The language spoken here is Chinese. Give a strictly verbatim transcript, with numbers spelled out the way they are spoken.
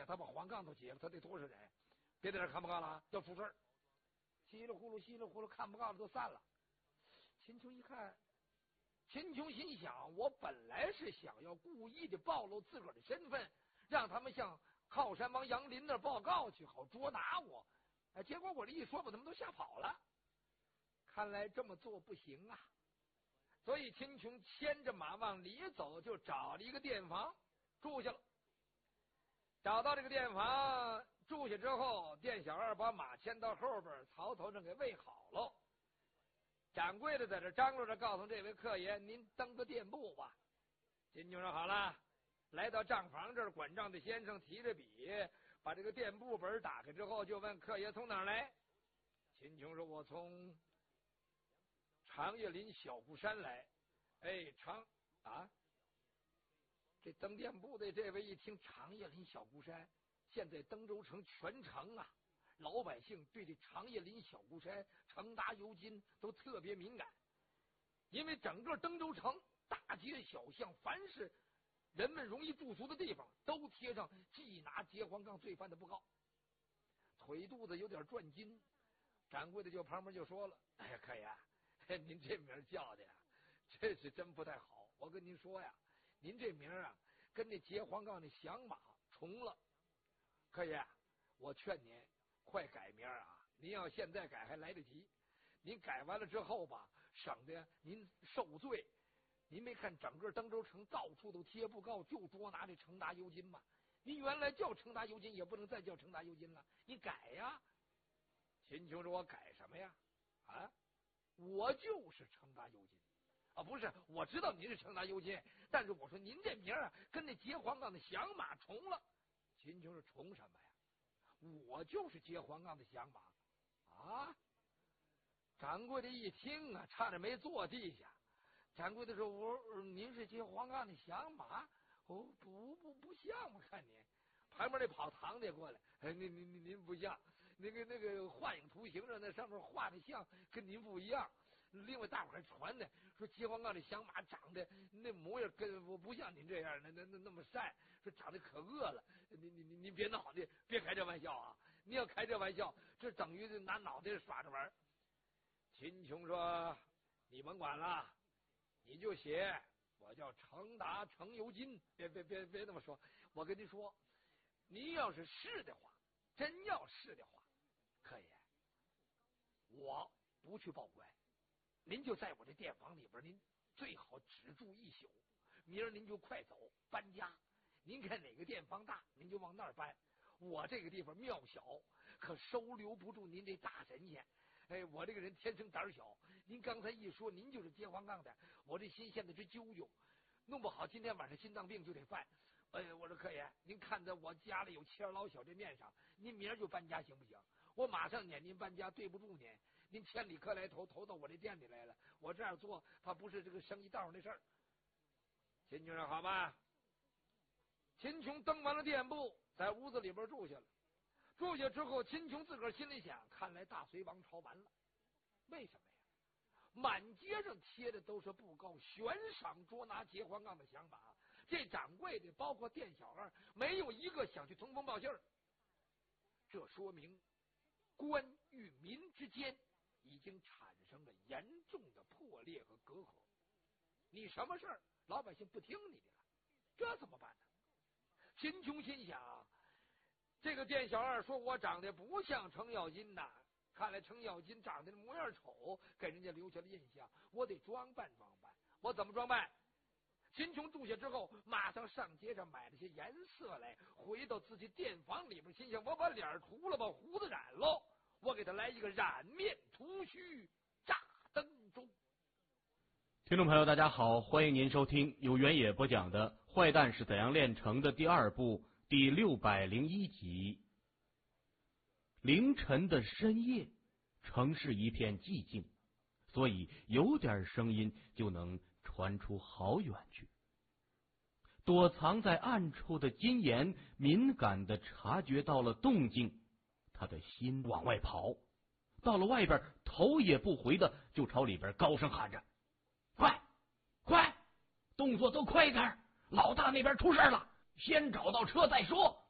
他把黄杠都解了，他得多少人？别在这看不告了，要出事儿。稀里呼噜稀里呼噜看不告的都散了。秦琼一看，秦琼心想，我本来是想要故意的暴露自个儿的身份，让他们向靠山王杨林那儿报告去，好捉拿我。哎，结果我这一说，把他们都吓跑了。看来这么做不行啊，所以秦琼牵着马往里走，就找了一个店房住下了。找到这个店房住下之后，店小二把马牵到后边，槽头上给喂好了。掌柜的在这张罗着，告诉这位客爷，您登个店铺吧。秦琼说好了，来到账房这儿，管账的先生提着笔，把这个店铺本打开之后，就问客爷从哪儿来。秦琼说我从长叶林小固山来。哎，长啊！这登店铺的这位一听长叶林小固山，现在登州城全城啊，老百姓对这长叶林小固山、成达油金都特别敏感，因为整个登州城大街小巷，凡是人们容易驻足的地方，都贴上缉拿劫黄杠罪犯的布告。腿肚子有点转筋，掌柜的就旁边就说了：“哎呀，客爷，您这名叫的呀，这是真不太好。我跟您说呀，您这名啊，跟那劫黄杠那响马重了。客爷，我劝您快改名啊！您要现在改还来得及，您改完了之后吧，省得您受罪。您没看整个登州城到处都贴布告，就捉拿这成达油金吗？您原来叫成达油金，也不能再叫成达油金了，你改呀！”秦琼说：“我改什么呀？啊，我就是成达油金啊！不是，我知道您是成达油金，但是我说您这名啊，跟那劫黄杠的响马重了。”秦琼是重什么呀？我就是劫黄杠的响马啊！掌柜的一听啊，差点没坐地下。掌柜的说：“我您是劫黄杠的响马？哦，不不不像，我看您。”旁边那跑堂的也过来，哎，您您您您不像，那个那个画影图形上那上面画的像跟您不一样。另外大伙还传呢，说劫黄杠的响马长得那模样跟我不像您这样的，那那那么善，说长得可饿了。您您您您别闹的，别开这玩笑啊！您要开这玩笑，这等于拿脑袋耍着玩。秦琼说：“你甭管了，你就写我叫成达程油金，别别别别那么说。我跟您说，您要是是的话，真要是的话，客爷，我不去报官，您就在我这店房里边，您最好只住一宿，明儿您就快走搬家。您看哪个店房大，您就往那儿搬。我这个地方庙小，可收留不住您这大神仙。哎，我这个人天生胆小，您刚才一说您就是劫黄杠的，我这心现在直揪揪，弄不好今天晚上心脏病就得犯。哎，我说客爷，您看在我家里有妻儿老小这面上，您明儿就搬家行不行？我马上撵您搬家，对不住您，您千里客来投，投到我这店里来了，我这样做怕不是这个生意道上的事儿。秦琼说：“好吧。”秦琼登完了店铺，在屋子里边住下了。住下之后，秦琼自个儿心里想：看来大隋王朝完了。为什么呀？满街上贴的都是布告，悬赏捉拿劫黄杠的响马。这掌柜的，包括店小二，没有一个想去通风报信儿。这说明官与民之间已经产生了严重的破裂和隔阂。你什么事儿，老百姓不听你的了，这怎么办呢？秦琼心想，这个店小二说我长得不像程咬金呐，看来程咬金长得模样丑，给人家留下了印象。我得装扮装扮，我怎么装扮？秦琼住下之后，马上上街上买了些颜色来，回到自己店房里面，心想：我把脸涂了，把胡子染喽，我给他来一个染面涂须炸灯中。 听众朋友大家好，欢迎您收听由原野播讲的《坏蛋是怎样炼成的》第二部第六百零一集。凌晨的深夜，城市一片寂静，所以有点声音就能传出好远去。躲藏在暗处的金岩敏感地察觉到了动静，他的心往外跑，到了外边，头也不回的就朝里边高声喊着：快快，动作都快一点，老大那边出事了，先找到车再说。